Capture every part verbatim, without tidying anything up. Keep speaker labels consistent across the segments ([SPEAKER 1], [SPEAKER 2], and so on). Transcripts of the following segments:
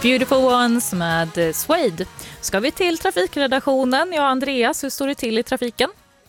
[SPEAKER 1] Beautiful Ones med Suede. Ska vi till trafikredaktionen? Ja, Andreas, hur står det till i trafiken?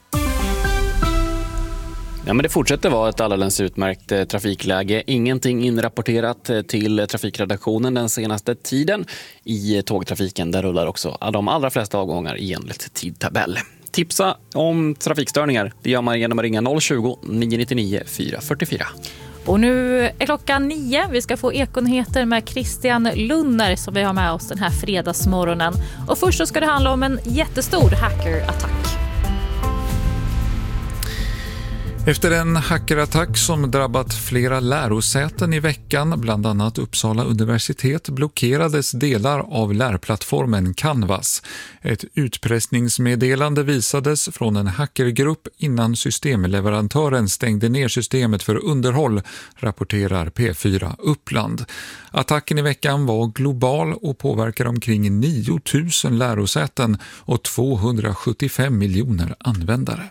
[SPEAKER 2] Ja, men det fortsätter vara ett alldeles utmärkt eh, trafikläge. Ingenting inrapporterat eh, till trafikredaktionen den senaste tiden. I eh, tågtrafiken där rullar också de allra flesta avgångar i enligt tidtabell. Tipsa om trafikstörningar. Det gör man genom att ringa noll tjugo, nio nio nio, fyra fyra fyra.
[SPEAKER 1] Och nu är klockan nio. Vi ska få Ekonyheter med Christian Lunner som vi har med oss den här fredagsmorgonen. Och först så ska det handla om en jättestor hackerattack.
[SPEAKER 3] Efter en hackerattack som drabbat flera lärosäten i veckan, bland annat Uppsala universitet, blockerades delar av lärplattformen Canvas. Ett utpressningsmeddelande visades från en hackergrupp innan systemleverantören stängde ner systemet för underhåll, rapporterar P fyra Uppland. Attacken i veckan var global och påverkar omkring nio tusen lärosäten och tvåhundrasjuttiofem miljoner användare.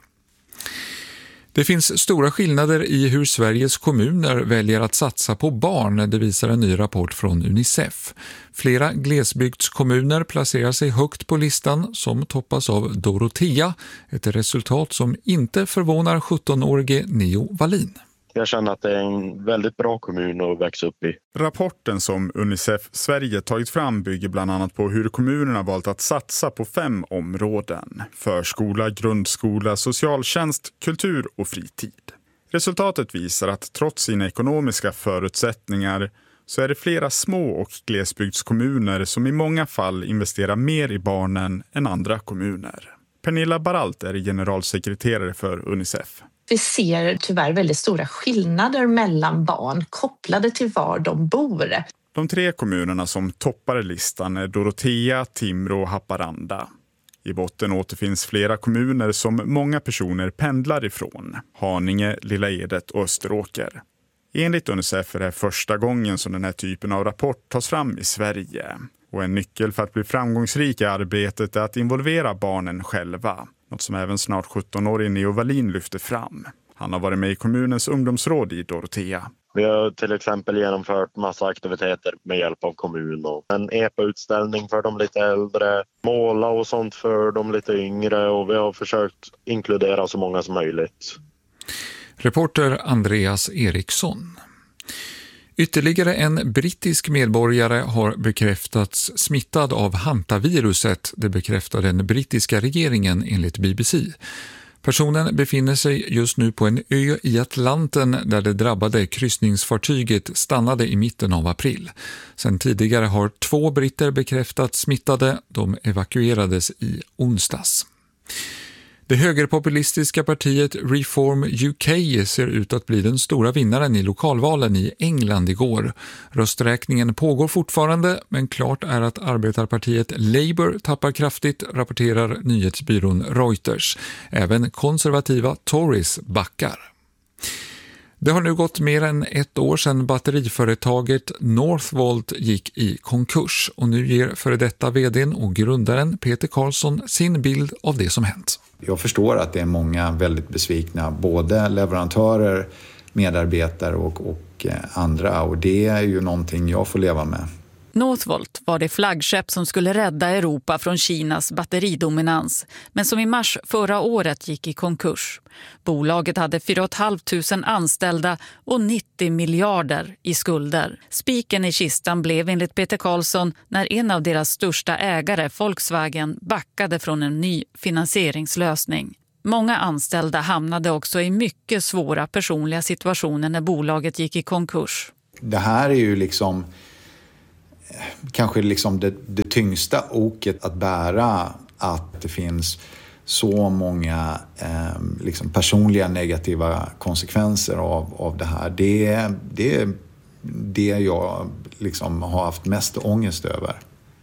[SPEAKER 3] Det finns stora skillnader i hur Sveriges kommuner väljer att satsa på barn, det visar en ny rapport från Unicef. Flera glesbygdskommuner placerar sig högt på listan som toppas av Dorotea, ett resultat som inte förvånar sjuttonårige Neo Wallin.
[SPEAKER 4] Jag känner att det är en väldigt bra kommun att växa upp i.
[SPEAKER 5] Rapporten som Unicef Sverige tagit fram bygger bland annat på hur kommunerna valt att satsa på fem områden. Förskola, grundskola, socialtjänst, kultur och fritid. Resultatet visar att trots sina ekonomiska förutsättningar så är det flera små och glesbygdskommuner som i många fall investerar mer i barnen än andra kommuner. Pernilla Baralt är generalsekreterare för Unicef.
[SPEAKER 6] Vi ser tyvärr väldigt stora skillnader mellan barn kopplade till var de bor.
[SPEAKER 5] De tre kommunerna som toppar listan är Dorotea, Timrå och Haparanda. I botten återfinns flera kommuner som många personer pendlar ifrån. Haninge, Lilla Edet och Österåker. Enligt Unicef är det första gången som den här typen av rapport tas fram i Sverige. Och en nyckel för att bli framgångsrik i arbetet är att involvera barnen själva. Något som även snart sjuttonårige Neo Wallin lyfter fram. Han har varit med i kommunens ungdomsråd i Dorotea.
[SPEAKER 4] Vi har till exempel genomfört massa aktiviteter med hjälp av kommun. Och en E P A-utställning för de lite äldre, måla och sånt för de lite yngre. Och vi har försökt inkludera så många som möjligt.
[SPEAKER 3] Reporter Andreas Eriksson. Ytterligare en brittisk medborgare har bekräftats smittad av hantaviruset, det bekräftar den brittiska regeringen enligt B B C. Personen befinner sig just nu på en ö i Atlanten där det drabbade kryssningsfartyget stannade i mitten av april. Sen tidigare har två britter bekräftats smittade, de evakuerades i onsdags. Det högerpopulistiska partiet Reform U K ser ut att bli den stora vinnaren i lokalvalen i England igår. Rösträkningen pågår fortfarande, men klart är att arbetarpartiet Labour tappar kraftigt, rapporterar nyhetsbyrån Reuters. Även konservativa Tories backar. Det har nu gått mer än ett år sedan batteriföretaget Northvolt gick i konkurs och nu ger före detta vdn och grundaren Peter Karlsson sin bild av det som hänt.
[SPEAKER 7] Jag förstår att det är många väldigt besvikna, både leverantörer, medarbetare och, och andra, och det är ju någonting jag får leva med.
[SPEAKER 8] Northvolt var det flaggskepp som skulle rädda Europa från Kinas batteridominans, men som i mars förra året gick i konkurs. Bolaget hade fyra tusen femhundra anställda och nittio miljarder i skulder. Spiken i kistan blev enligt Peter Karlsson när en av deras största ägare, Volkswagen, backade från en ny finansieringslösning. Många anställda hamnade också i mycket svåra personliga situationer när bolaget gick i konkurs.
[SPEAKER 7] Det här är ju liksom kanske liksom det, det tyngsta oket att bära, att det finns så många eh, liksom personliga negativa konsekvenser av, av det här. Det, det är det jag liksom har haft mest ångest över.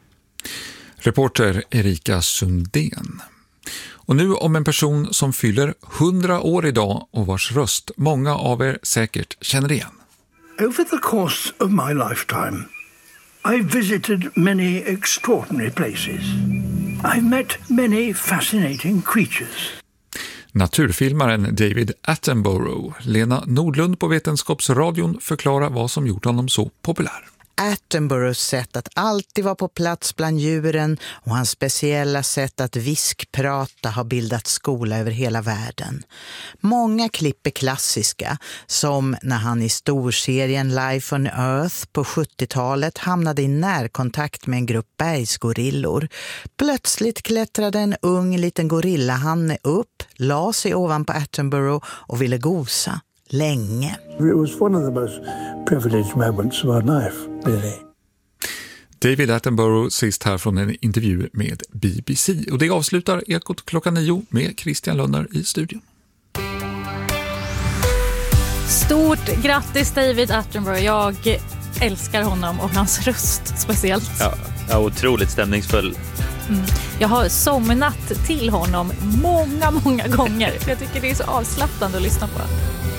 [SPEAKER 3] Reporter Erika Sundén. Och nu om en person som fyller hundra år idag och vars röst många av er säkert känner igen.
[SPEAKER 9] Over the course of my lifetime, I've visited many extraordinary places. I've met many fascinating creatures.
[SPEAKER 3] Naturfilmaren David Attenborough, Lena Nordlund på Vetenskapsradion, förklarar vad som gjort honom så populär.
[SPEAKER 10] Attenboroughs sätt att alltid vara på plats bland djuren och hans speciella sätt att viskprata har bildat skola över hela världen. Många klipp är klassiska, som när han i storserien Life on Earth på sjuttiotalet hamnade i närkontakt med en grupp bergsgorillor. Plötsligt klättrade en ung liten gorillahanne upp, la sig ovanpå Attenborough och ville gosa. Länge.
[SPEAKER 9] It was one of the most privileged moments of our life, really.
[SPEAKER 3] David Attenborough sist här från en intervju med B B C. Och det avslutar Ekot klockan nio med Christian Lönner i studion.
[SPEAKER 1] Stort grattis David Attenborough. Jag älskar honom och hans röst speciellt.
[SPEAKER 11] Ja, ja otroligt stämningsfull.
[SPEAKER 1] Mm. Jag har somnat till honom många, många gånger. Jag tycker det är så avslappnande att lyssna på.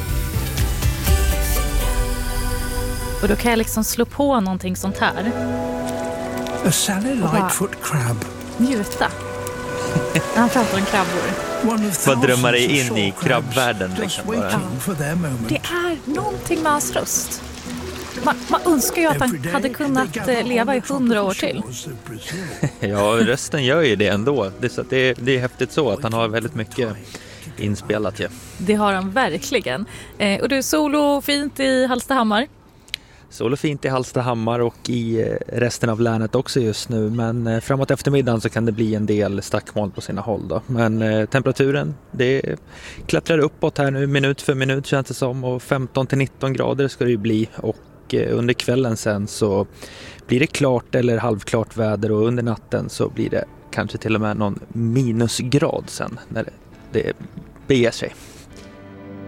[SPEAKER 1] Och då kan jag liksom slå på någonting sånt här.
[SPEAKER 9] A Sally Lightfoot crab.
[SPEAKER 1] Njuta. När han pratar om krabbor.
[SPEAKER 11] Vad drömmar dig in i krabbvärlden liksom bara.
[SPEAKER 1] Ja. Det är någonting med hans röst. Man, man önskar ju att han hade kunnat leva i hundra år till.
[SPEAKER 11] Ja, rösten gör ju det ändå. Det, så det, det är häftigt så att han har väldigt mycket inspelat. Ja.
[SPEAKER 1] Det har han verkligen. Eh, och du, solo fint i Hallstahammar.
[SPEAKER 11] Solo fint i Hallstahammar och i resten av länet också just nu. Men framåt eftermiddagen så kan det bli en del stackmoln på sina håll då. Men eh, temperaturen, det klättrar uppåt här nu minut för minut känns det som. Och femton till nitton grader ska det ju bli. Och eh, under kvällen sen så blir det klart eller halvklart väder. Och under natten så blir det kanske till och med någon minusgrad sen när det, det beger sig.